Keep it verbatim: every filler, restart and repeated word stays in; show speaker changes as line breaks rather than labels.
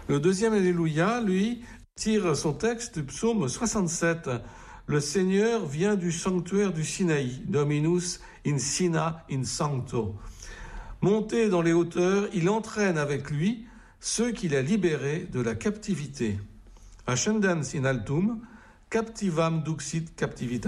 Le deuxième Alléluia, lui, tire son texte du psaume soixante-sept. Le Seigneur vient du sanctuaire du Sinaï, Dominus in Sina in Sancto. Monté dans les hauteurs, il entraîne avec lui ceux qu'il a libérés de la captivité. Ascendens in altum, captivam duxit captivitas.